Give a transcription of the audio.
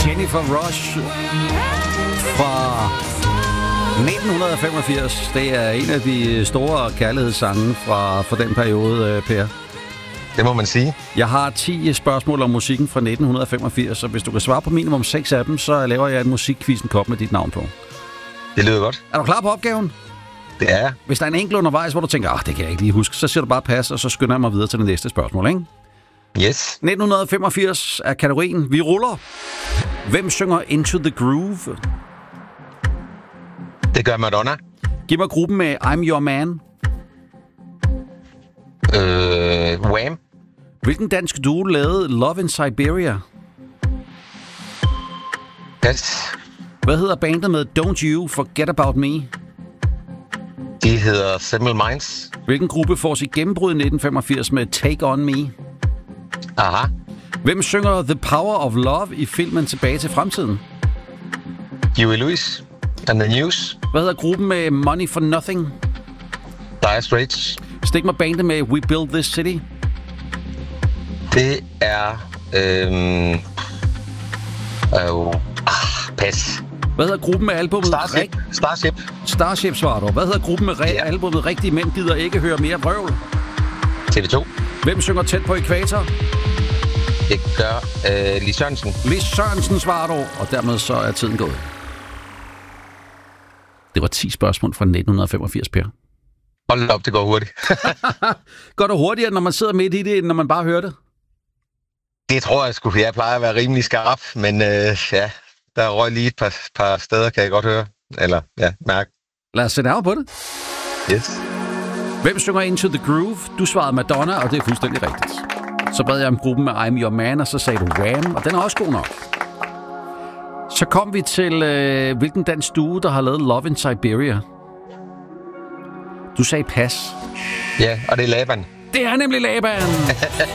Jennifer Rush fra 1985. Det er en af de store kærlighedssange fra den periode, Per. Det må man sige. Jeg har 10 spørgsmål om musikken fra 1985, og hvis du kan svare på minimum 6 af dem, så laver jeg en musikquizzen kop med dit navn på. Det lyder godt. Er du klar på opgaven? Det er jeg. Hvis der er en enkelt undervejs, hvor du tænker, det kan jeg ikke lige huske, så siger du bare pas, og så skynder jeg mig videre til det næste spørgsmål, ikke? Yes. 1985 er kategorien Vi ruller. Hvem synger Into the Groove? Det gør Madonna. Giv mig gruppen med I'm Your Man. Wham. Hvilken dansk duo lavede Love in Siberia? Pas. Hvad hedder bandet med Don't You Forget About Me? De hedder Simple Minds. Hvilken gruppe får sit gennembrud i 1985 med Take On Me? Aha. Hvem synger The Power of Love i filmen Tilbage til Fremtiden? Huey Lewis and the News. Hvad hedder gruppen med Money for Nothing? Dire Straits. Stik mig bandet med We Build This City. Det er... pas. Hvad hedder gruppen med albumet... Starship svarer du. Hvad hedder gruppen med albumet Rigtige Mænd gider ikke høre mere vrøvl? TV2. Hvem synger Tæt på Ækvator? Det gør Lis Sørensen. Lis Sørensen svarer du, og dermed så er tiden gået. Det var 10 spørgsmål fra 1985, Per. Hold op, det går hurtigt. Går det hurtigere, når man sidder midt i det, end når man bare hører det? Det tror jeg sgu, for jeg plejer at være rimelig skarp, men der røg lige et par steder, kan jeg godt høre. Eller, mærke. Lad os se nærmere på det. Yes. Hvem synger Into the Groove? Du svarede Madonna, og det er fuldstændig rigtigt. Så bad jeg om gruppen med I'm Your Man, og så sagde du Wham, og den er også god nok. Så kom vi til, hvilken dansk duo, der har lavet Love in Siberia. Du sagde pas. Ja, og det er Laban. Det er nemlig Laban.